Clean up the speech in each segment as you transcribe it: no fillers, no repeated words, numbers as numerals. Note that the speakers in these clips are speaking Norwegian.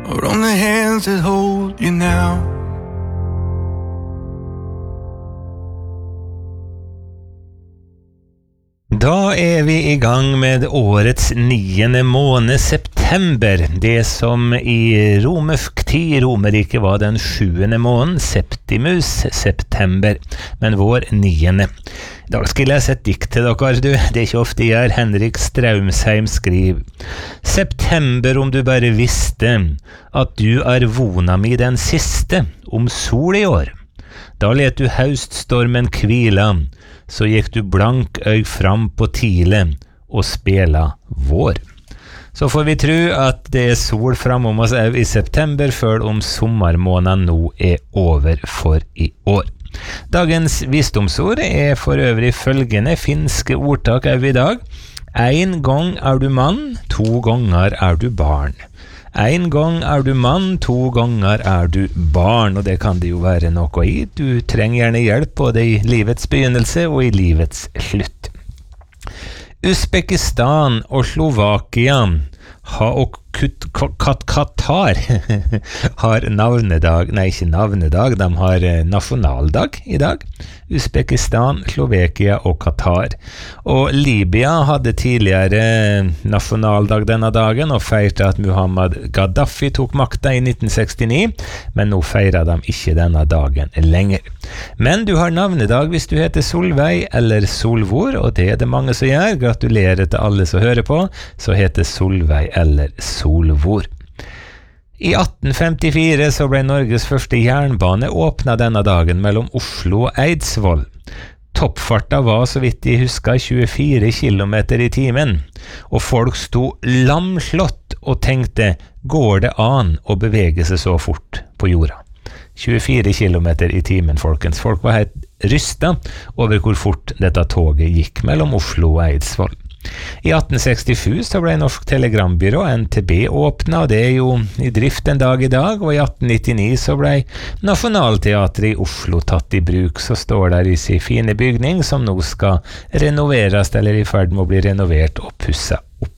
or on the hands that hold you now. Da vi I gang med årets 9. måned, september, det som I romersk tid I Romerike var den 7. måneden, Septimus, september, men vår 9. I dag skal jeg lese et dikt til dere, du. Det ikke ofte jeg gjør. Henrik Straumsheim skriver: September, om du bare visste at du vona mi den siste, om sol I år. Da let du hauststormen kvila, så gikk du blank øy fram på tile og spela vår. Så får vi tro at det sol framom oss I september, før om sommermåneden nå over for I år. Dagens visdomsord for øvrig følgende finske ordtak I dag. En gang du mann, 2 ganger du barn. En gang du mann, 2 ganger du barn, og det kan det jo være noe I. Du trenger gjerne hjelp både I livets begynnelse og I livets slutt. Uzbekistan og Slovakia og Qatar har navnedag, nei ikke navnedag, de har nasjonaldag I dag. Uzbekistan, Slovakia og Qatar. Og Libya hadde tidligere nasjonaldag denne dagen og feirte at Muhammad Gaddafi tok makta I 1969, men nå feirer de ikke denne dagen lenger. Men du har navnedag hvis du heter Solveig eller Solvor, og det det mange som gjør. Gratulerer til alle som hører på, så heter Solveig eller Solvor. I 1854 så ble Norges første jernbane åpnet denne dagen mellom Oslo og Eidsvoll. Toppfarta var, så vidt jeg husker, 24 kilometer I timen, og folk sto lamslått og tenkte, går det an å bevege seg så fort på jorda? 24 kilometer I timen, folkens. Folk var helt rystet over hvor fort dette toget gikk mellom Oslo og Eidsvoll. I 1867 så ble Norsk Telegrambyrå, NTB, åpnet, og det jo I drift en dag I dag, og I 1899 så ble Nationaltheatret I Oslo tatt I bruk, så står der I sin fine bygning som nå skal renoveres, eller I ferd med å bli renovert og pusset opp.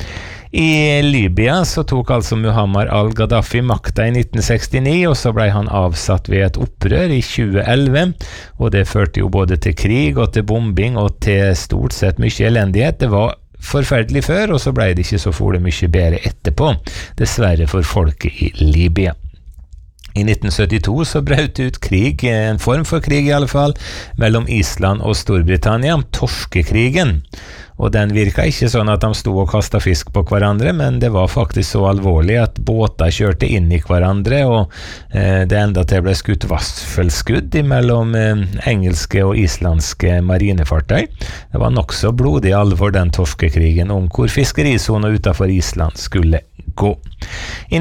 I Libya så tok altså Muammar al-Gaddafi makta I 1969, og så ble han avsatt ved et opprør I 2011, og det førte jo både til krig og til bombing og til stort sett mye elendighet. Det var forferdelig før, og så ble det ikke så fort mye bedre etterpå, dessverre for folket I Libya. I 1972 så brøt ut krig, en form for krig I alle fall, mellom Island og Storbritannia, torskekrigen. Og den virket ikke sånn at de stod og kastet fisk på hverandre, men det var faktisk så alvorlig at båter kjørte inn I hverandre, og det enda til ble skutt vassfølskudd mellom engelske og islandske marinefartøy. Det var nok så blodig alvor den torskekrigen om hvor fiskerisonen utenfor Island skulle gå. I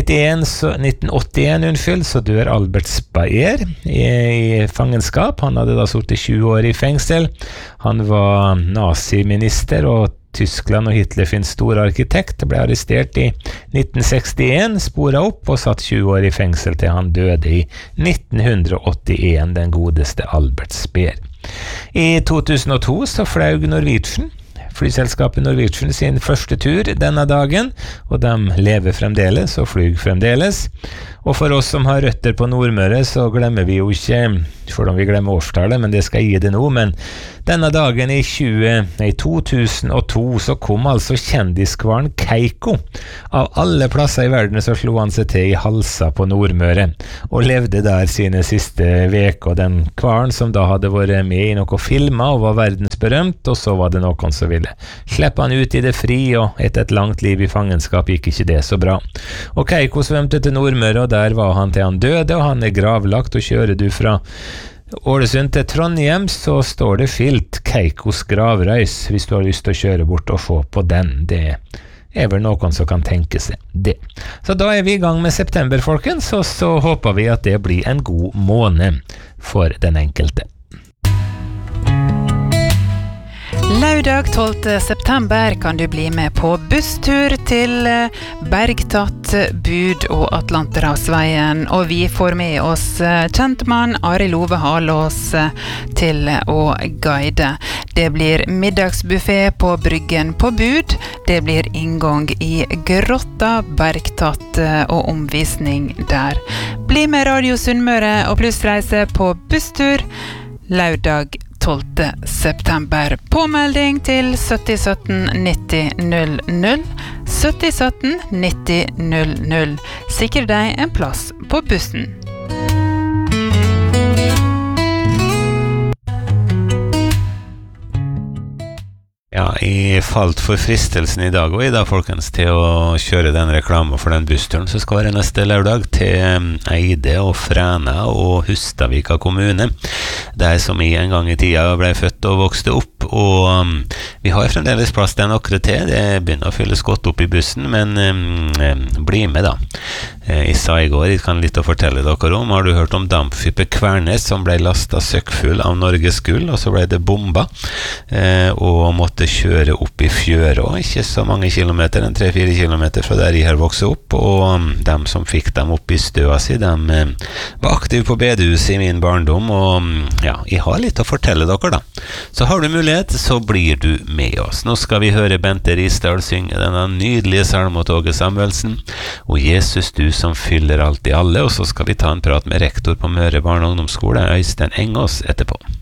1981 så dør Albert Speer I fangenskap. Han hadde da suttet 20 år I fengsel. Han var naziminister, og Tyskland og Hitler sin store arkitekt, ble arrestert I 1961, sporet opp og satt 20 år I fengsel til han døde I 1981, den godeste Albert Speer. I 2002 så fløy Norwegian, flyselskapet Norwegian, sin første tur denne dagen, og de lever fremdeles og flyg fremdeles. Og for oss som har røtter på Nordmøre, så glemmer vi jo ikke, for om vi glemmer årstallet, men det skal jeg gi det nå, men denne dagen I 2002 så kom altså kjendiskvaren Keiko. Av alle plasser I verden så slo han seg til I Halsa på Nordmøre, og levde der sine siste veker, og den kvaren som da hadde vært med I noen filmer og var verdensberømt, og så var det noen som ville slippe han ut I det fri, og etter et langt liv I fangenskap gikk ikke det så bra. Og Keiko svømte til Nordmøre, og der var han til han døde, og han gravlagt, og kjører du fra Ålesund til Trondheim, så står det skilt Keikos gravreis, hvis du har lyst til å kjøre bort og se på den. Det vel noen som kan tenke seg det. Så da vi I gang med september, folkens, og så håper vi at det blir en god måned for den enkelte. Lørdag 12. september kan du bli med på busstur til Bergtatt, Bud og Atlanterhavsveien, og vi får med oss kjentmann Arild Ove Halås til å guide. Det blir middagsbuffet på Bryggen på Bud, det blir inngang i Grotta, Bergtatt og omvisning der. Bli med Radio Sunnmøre og plussreise på busstur lørdag 12. september. Påmelding til 7017 90 00. 7017 90 00. Sikre deg en plass på bussen. Ja, jeg falt for fristelsen i dag, og i dag, folkens, til å kjøre den reklamen for den bussturen som skal være neste lørdag til Eide og Fræna og Hustadvika kommune. Der som jeg en gang i tida ble født og vokste opp, og vi har fremdeles plass til akkurat til. Det begynner å fylles godt opp i bussen, men bli med da. Jeg sa i går, jeg kan litt å fortelle dere om. Har du hørt om dampskipet Kvernes som ble lastet søkkfull av Norges gull, og så ble det bomba, og måtte kjøre opp i fjøra, ikke så mange kilometer, 3-4 kilometer fra der jeg har vokset opp, og dem som fikk dem opp i støa si, dem var aktive på bedehuset i min barndom, og ja, jeg har litt å fortelle dere da. Så har du mulighet, så blir du med oss. Nå skal vi høre Bente Risdal synge denne nydelige salmen av Åge Samuelsen, og Jesus du som fyller alt i alle, og så skal vi ta en prat med rektor på Møre barne- og ungdomsskole, Øystein Engås, etterpå.